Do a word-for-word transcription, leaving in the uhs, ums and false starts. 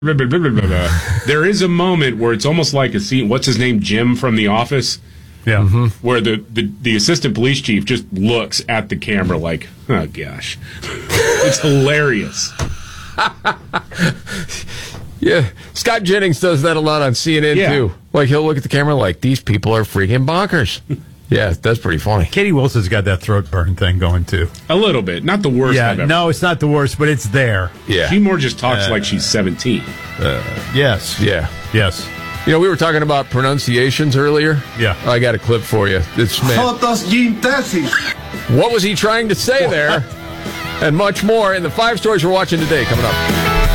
There is a moment where it's almost like a scene. What's his name? Jim from The Office. Yeah. Mm-hmm. Where the, the, the assistant police chief just looks at the camera like, oh, gosh. It's hilarious. Yeah. Scott Jennings does that a lot on C N N, yeah. too. Like, he'll look at the camera like, these people are freaking bonkers. Yeah, that's pretty funny. Katie Wilson's got that throat burn thing going, too. A little bit. Not the worst yeah, I've ever. No, it's not the worst, but it's there. Yeah. She more just talks uh, like she's seventeen. Uh, yes. Yeah. Yes. You know, we were talking about pronunciations earlier. Yeah. I got a clip for you. This man. What was he trying to say there? And much more in the five stories we're watching today coming up.